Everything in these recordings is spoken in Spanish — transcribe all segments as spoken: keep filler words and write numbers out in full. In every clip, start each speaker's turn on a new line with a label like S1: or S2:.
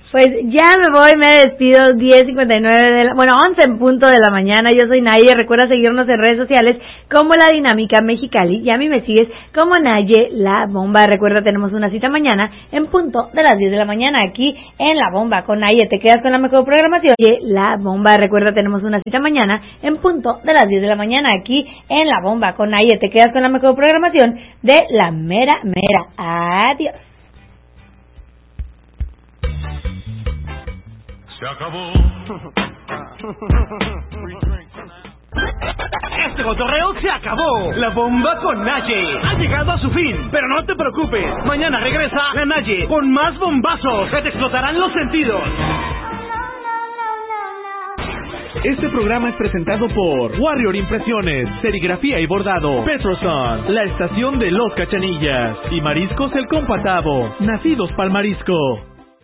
S1: Pues ya me voy, me despido, diez cincuenta y nueve de la, bueno, once en punto de la mañana. Yo soy Naye, recuerda seguirnos en redes sociales como La Dinámica Mexicali, y a mí me sigues como Naye La Bomba. Recuerda, tenemos una cita mañana en punto de las diez de la mañana aquí en La Bomba con Naye. Te quedas con la mejor programación. La Bomba, recuerda, tenemos una cita mañana en punto de las diez de la mañana aquí en La Bomba con Naye. Te quedas con la mejor programación de la mera mera. Adiós.
S2: Se acabó.
S3: Este cotorreo se acabó. La Bomba con Naye ha llegado a su fin, pero no te preocupes. Mañana regresa la Naye con más bombazos que te explotarán los sentidos.
S4: Este programa es presentado por Warrior Impresiones, Serigrafía y Bordado, Petroson, la estación de Los Cachanillas y Mariscos El Compatavo, nacidos pa'l marisco.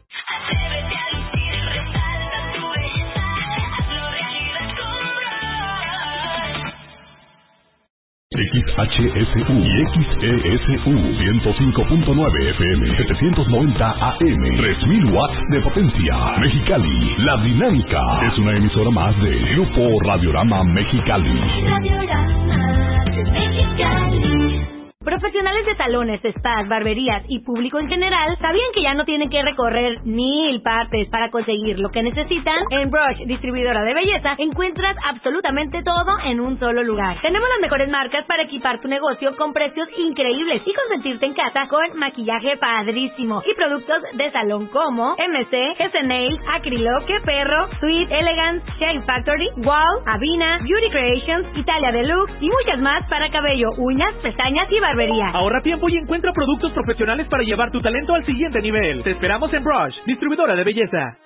S2: X H S U y X E S U ciento cinco punto nueve F M, setecientos noventa A M, tres mil watts de potencia. Mexicali, La Dinámica es una emisora más de Grupo Radiorama Mexicali.
S5: Radiorama Mexicali.
S1: Profesionales de salones, spas, barberías y público en general sabían que ya no tienen que recorrer mil partes para conseguir lo que necesitan. En Brush, distribuidora de belleza, encuentras absolutamente todo en un solo lugar. Tenemos las mejores marcas para equipar tu negocio con precios increíbles y consentirte en casa con maquillaje padrísimo y productos de salón como M C, G C Nail, Acrylo, Que Perro, Sweet, Elegance, Shave Factory, Wow, Avina, Beauty Creations, Italia Deluxe y muchas más para cabello, uñas, pestañas y barbería.
S4: Ahorra tiempo y encuentra productos profesionales para llevar tu talento al siguiente nivel. Te esperamos en Brush, distribuidora de belleza.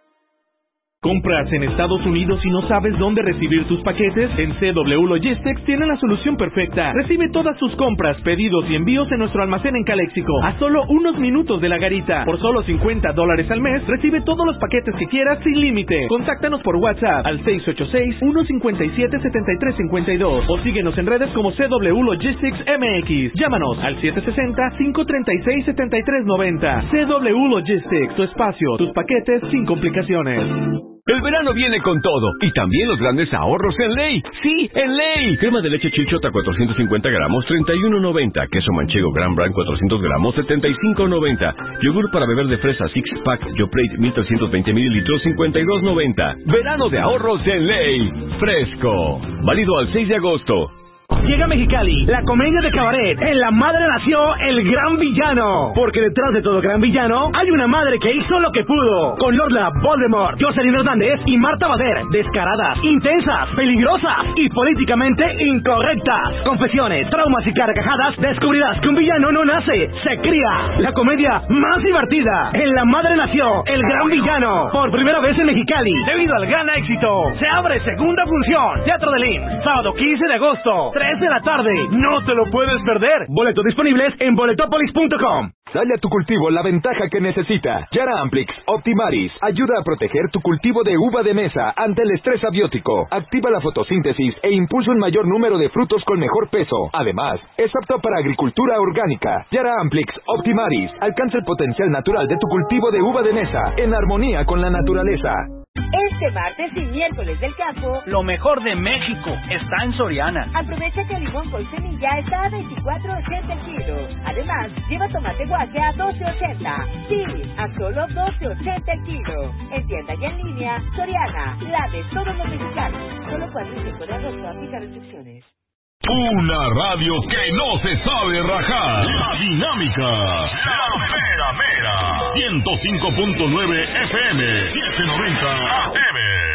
S4: ¿Compras en Estados Unidos y no sabes dónde recibir tus paquetes? En C W Logistics tienen la solución perfecta. Recibe todas tus compras, pedidos y envíos en nuestro almacén en Caléxico, a solo unos minutos de la garita. Por solo cincuenta dólares al mes, recibe todos los paquetes que quieras sin límite. Contáctanos por WhatsApp al seis ocho seis, uno cinco siete, siete tres cinco dos o síguenos en redes como C W Logistics M X. Llámanos al siete seis cero, cinco tres seis, siete tres nueve cero. C W Logistics, tu espacio, tus paquetes sin complicaciones.
S6: El verano viene con todo, y también los grandes ahorros en Ley. ¡Sí, en Ley! Crema de leche Chilchota cuatrocientos cincuenta gramos, treinta y uno noventa. Queso manchego Gran Brand cuatrocientos gramos, setenta y cinco noventa. Yogur para beber de fresa Six Pack Yoplait mil trescientos veinte mililitros, cincuenta y dos noventa. Verano de ahorros en Ley. Fresco. Válido al seis de agosto.
S3: Llega a Mexicali, la comedia de cabaret. En la madre nació el gran villano. Porque detrás de todo gran villano hay una madre que hizo lo que pudo. Con Lola Voldemort, Jocelyn Hernández y Marta Bader. Descaradas, intensas, peligrosas y políticamente incorrectas. Confesiones, traumas y carcajadas. Descubrirás que un villano no nace, se cría. La comedia más divertida. En la madre nació el gran villano. Por primera vez en Mexicali, debido al gran éxito. Se abre segunda función. Teatro del I M S S, sábado quince de agosto, tres de la tarde. No te lo puedes perder. Boletos disponibles en boletopolis punto com.
S7: Dale a tu cultivo la ventaja que necesita. Yara Amplix Optimaris ayuda a proteger tu cultivo de uva de mesa ante el estrés abiótico. Activa la fotosíntesis e impulsa un mayor número de frutos con mejor peso. Además, es apto para agricultura orgánica. Yara Amplix Optimaris alcanza el potencial natural de tu cultivo de uva de mesa en armonía con la naturaleza.
S8: Este martes y miércoles del campo,
S3: lo mejor de México está en Soriana.
S8: Aprovecha que el limón con semilla está a veinticuatro ochenta el kilo. Además, lleva tomate guaje a doce ochenta. Sí, a solo doce ochenta el kilo. En tienda y en línea, Soriana, la de todos los mexicanos. Solo cuatro y cinco de agosto, aplica restricciones.
S2: Una radio que no se sabe rajar. La Dinámica. La mera mera. ciento cinco punto nueve F M. setecientos noventa A M.